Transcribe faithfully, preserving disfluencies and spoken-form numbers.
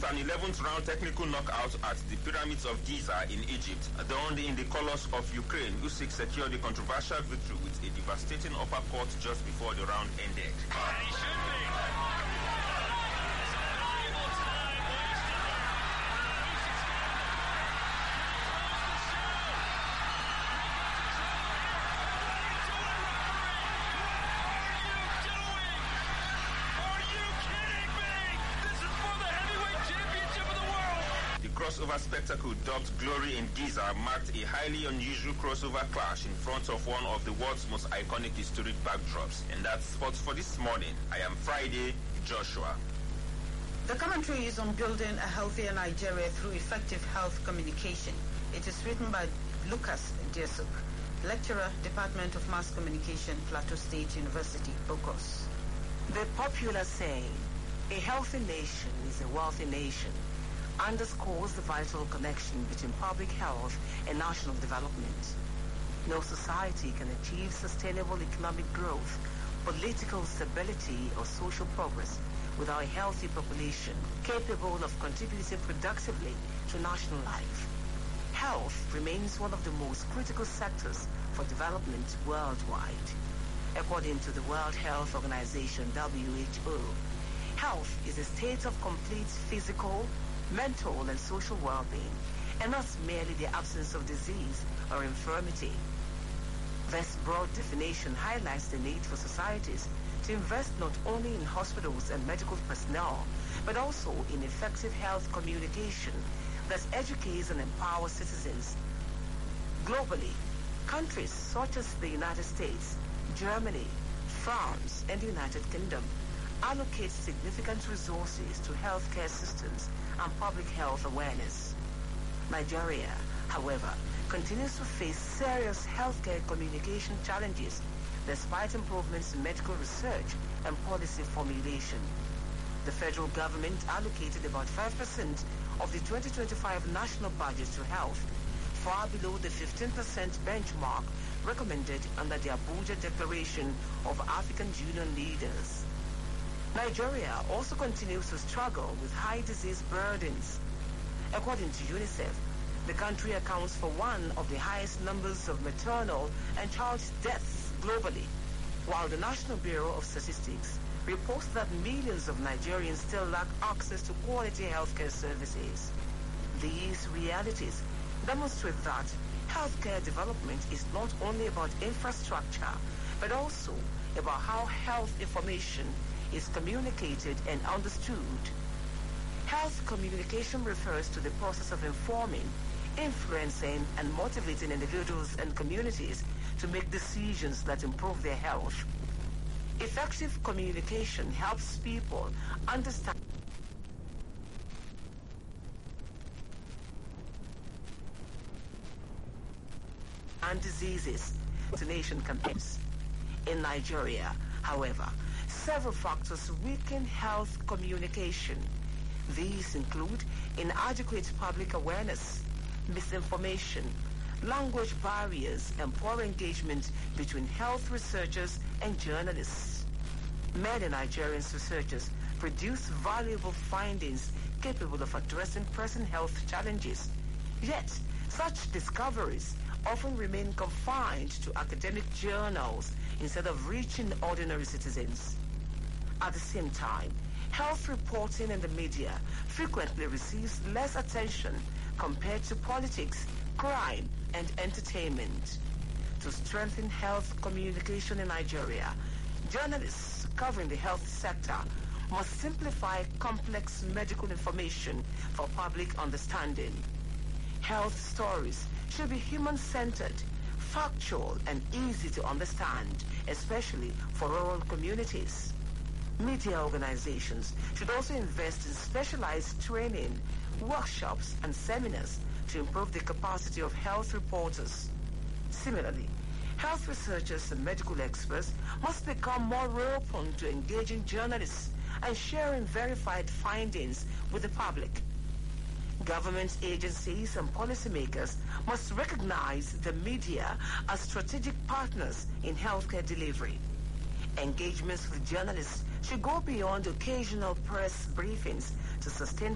an eleventh round technical knockout at the Pyramids of Giza in Egypt, donned in the colors of Ukraine, Usyk secured the controversial victory with a devastating uppercut just before the round ended. And he should be. Crossover spectacle dubbed Glory in Giza marked a highly unusual crossover clash in front of one of the world's most iconic historic backdrops. And that's sports for this morning. I am Friday Joshua. The commentary is on building a healthier Nigeria through effective health communication. It is written by Lucas Diasuk, lecturer, Department of Mass Communication, Plateau State University, Bokos. The popular saying, a healthy nation is a wealthy nation, underscores the vital connection between public health and national development. No society can achieve sustainable economic growth, political stability, or social progress without a healthy population capable of contributing productively to national life. Health remains one of the most critical sectors for development worldwide. According to the World Health Organization, W H O, health is a state of complete physical, mental and social well-being, and not merely the absence of disease or infirmity. This broad definition highlights the need for societies to invest not only in hospitals and medical personnel, but also in effective health communication that educates and empowers citizens. Globally, countries such as the United States, Germany, France, and the United Kingdom allocate significant resources to healthcare systems and public health awareness. Nigeria, however, continues to face serious healthcare communication challenges despite improvements in medical research and policy formulation. The federal government allocated about five percent of the twenty twenty-five national budget to health, far below the fifteen percent benchmark recommended under the Abuja Declaration of African Union Leaders. Nigeria also continues to struggle with high disease burdens. According to UNICEF, the country accounts for one of the highest numbers of maternal and child deaths globally, while the National Bureau of Statistics reports that millions of Nigerians still lack access to quality healthcare services. These realities demonstrate that healthcare development is not only about infrastructure, but also about how health information is communicated and understood. Health communication refers to the process of informing, influencing, and motivating individuals and communities to make decisions that improve their health. Effective communication helps people understand and diseases. Vaccination campaigns. In Nigeria, however, several factors weaken health communication. These include inadequate public awareness, misinformation, language barriers, and poor engagement between health researchers and journalists. Many Nigerian researchers produce valuable findings capable of addressing present health challenges. Yet, such discoveries often remain confined to academic journals instead of reaching ordinary citizens. At the same time, health reporting in the media frequently receives less attention compared to politics, crime, and entertainment. To strengthen health communication in Nigeria, journalists covering the health sector must simplify complex medical information for public understanding. Health stories should be human-centered, factual, and easy to understand, especially for rural communities. Media organizations should also invest in specialized training, workshops, and seminars to improve the capacity of health reporters. Similarly, health researchers and medical experts must become more open to engaging journalists and sharing verified findings with the public. Government agencies and policymakers must recognize the media as strategic partners in healthcare delivery. Engagements with journalists should go beyond occasional press briefings to sustain